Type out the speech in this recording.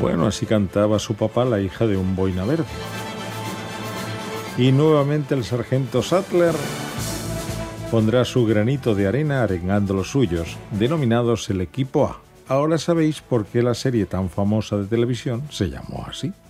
Bueno, así cantaba su papá, la hija de un boina verde. Y nuevamente el sargento Sattler pondrá su granito de arena arengando los suyos, denominados el equipo A. Ahora sabéis por qué la serie tan famosa de televisión se llamó así.